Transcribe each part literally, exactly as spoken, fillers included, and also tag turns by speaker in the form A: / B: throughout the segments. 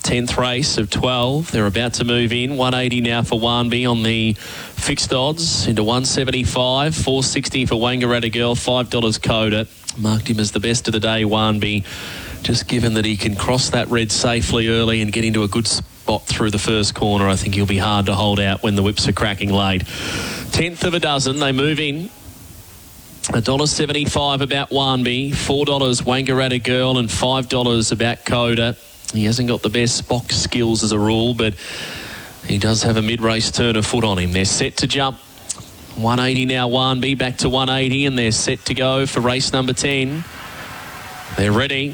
A: tenth race of twelve. They're about to move in. one eighty now for Wanby on the fixed odds into one seventy-five. four sixty for Wangaratta Girl. five dollars Coda. Marked him as the best of the day, Wanby. Just given that he can cross that red safely early and get into a good spot through the first corner, I think he'll be hard to hold out when the whips are cracking late. Tenth of a dozen. They move in. one dollar seventy-five about Wanby, four dollars Wangaratta Girl and five dollars about Coda. He hasn't got the best box skills as a rule, but he does have a mid-race turn of foot on him. They're set to jump. one eighty now Wanby, back to one eighty, and they're set to go for race number ten. They're ready.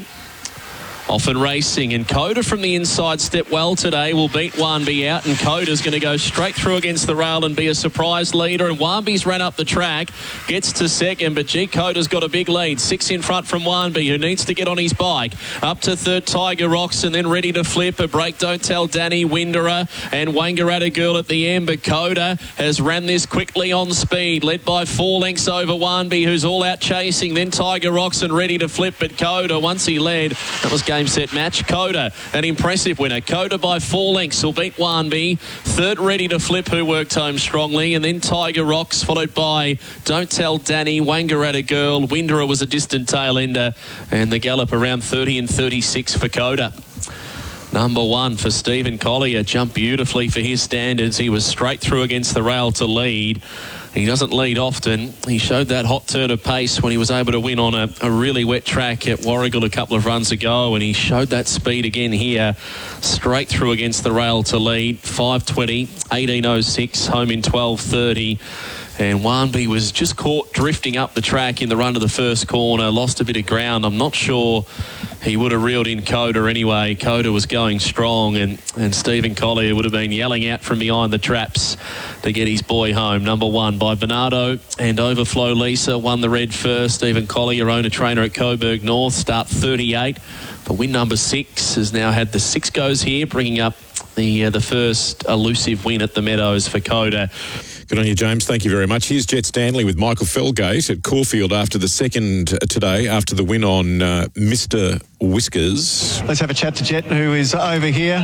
A: Off and racing, and Coda from the inside step well today. Will beat Wanby out, and Coda's going to go straight through against the rail and be a surprise leader. And Wanby's ran up the track, gets to second, but gee, Coda's got a big lead. Six in front from Wanby, who needs to get on his bike. Up to third, Tiger Rocks, and then ready to flip. A break, Don't Tell Danny, Winderer, and Wangaratta Girl at the end. But Coda has ran this quickly on speed, led by four lengths over Wanby, who's all out chasing. Then Tiger Rocks and ready to flip, but Coda, once he led, that was game, set, match. Coda, an impressive winner. Coda by four lengths will beat Wanby. Third, ready to flip, who worked home strongly. And then Tiger Rocks, followed by Don't Tell Danny, Wangaratta Girl. Winderer was a distant tail ender. And the gallop around thirty and thirty-six for Coda. Number one for Stephen Collier. Jumped beautifully for his standards. He was straight through against the rail to lead. He doesn't lead often. He showed that hot turn of pace when he was able to win on a, a really wet track at Warragul a couple of runs ago, and he showed that speed again here, straight through against the rail to lead. five twenty, eighteen oh six, home in twelve thirty. And Wanby was just caught drifting up the track in the run to the first corner, lost a bit of ground. I'm not sure he would have reeled in Coda anyway. Coda was going strong, and, and Stephen Collier would have been yelling out from behind the traps to get his boy home. Number one by Bernardo and Overflow Lisa won the red first. Stephen Collier, owner trainer at Coburg North, start thirty-eight. But win number six has now had the six goes here, bringing up the uh, the first elusive win at the Meadows for Coda.
B: Good on you, James. Thank you very much. Here's Jet Stanley with Michael Felgate at Caulfield after the second today, after the win on uh, Mister Whiskers.
C: Let's have a chat to Jet, who is over here.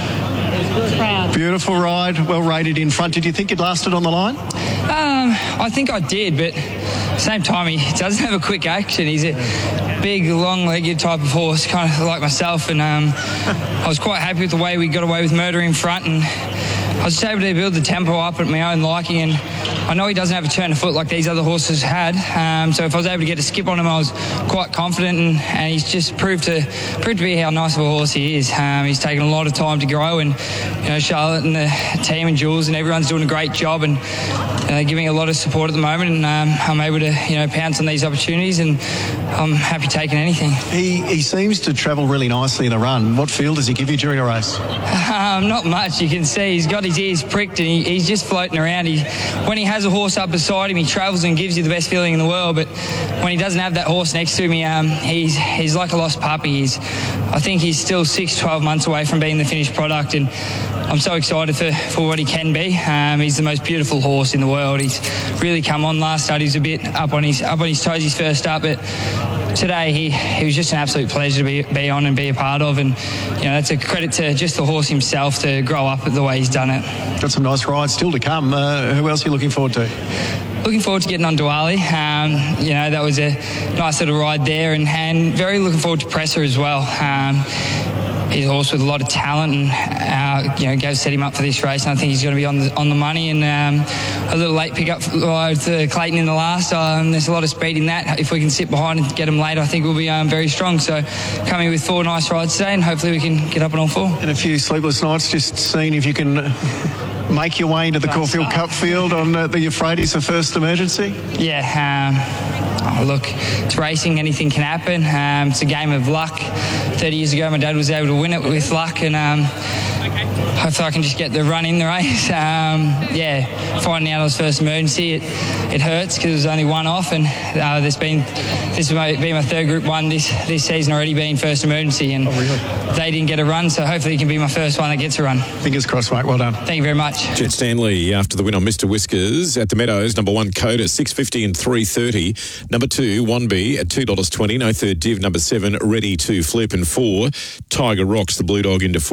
D: Proud.
C: Beautiful ride, well rated in front. Did you think it lasted on the line?
D: Um, I think I did, but at the same time, he doesn't have a quick action. He's a big, long-legged type of horse, kind of like myself, and um, I was quite happy with the way we got away with Murder in front, and I was just able to build the tempo up at my own liking, and I know he doesn't have a turn of foot like these other horses had, um, so if I was able to get a skip on him, I was quite confident, and, and he's just proved to proved to be how nice of a horse he is. Um, he's taken a lot of time to grow, and you know, Charlotte and the team and Jules and everyone's doing a great job, and uh, giving a lot of support at the moment, and um, I'm able to you know pounce on these opportunities, and I'm happy taking anything.
C: He he seems to travel really nicely in a run. What feel does he give you during a race?
D: Um, not much. You can see he's got his ears pricked, and he, he's just floating around. He, when he has a horse up beside him, he travels and gives you the best feeling in the world, but when he doesn't have that horse next to me, um, he's he's like a lost puppy. He's, I think he's still six, twelve months away from being the finished product, and I'm so excited for, for what he can be. Um, he's the most beautiful horse in the world. He's really come on last start. He was a bit up on his up on his toes his first start, but today he, he was just an absolute pleasure to be, be on and be a part of, and you know that's a credit to just the horse himself to grow up the way he's done it.
C: Got some nice rides still to come. Uh, who else are you looking forward to?
D: Looking forward to getting on Diwali. Um, you know, that was a nice little ride there, and, and very looking forward to Presser as well. Um, he's a horse with a lot of talent, and uh, you know, go set him up for this race, and I think he's going to be on the on the money. And um, a little late pick up with uh, Clayton in the last. Um, there's a lot of speed in that. If we can sit behind and get him late, I think we'll be um, very strong. So coming with four nice rides today, and hopefully we can get up on all four.
C: And a few sleepless nights, just seeing if you can make your way into the Caulfield Cup field on uh, the Euphrates of First Emergency.
D: Yeah. Um, oh, look, it's racing. Anything can happen. Um, it's a game of luck. thirty years ago, my dad was able to win it with luck, and um, hopefully I can just get the run in the race. Um, yeah, finding out I was First Emergency, it, it hurts because it was only one off, and uh, there's been this will be my third Group One this this season already being First Emergency, and
C: oh, really?
D: They didn't get a run, so hopefully it can be my first one that gets a run.
C: Fingers crossed, mate. Well done.
D: Thank you very much.
B: Jet Stanley after the win on Mister Whiskers at the Meadows. Number one Coda six fifty and three thirty. Number two Wanby at two dollars twenty. No third div. Number seven Ready to Flip, and four Tiger Rocks the Blue Dog into four.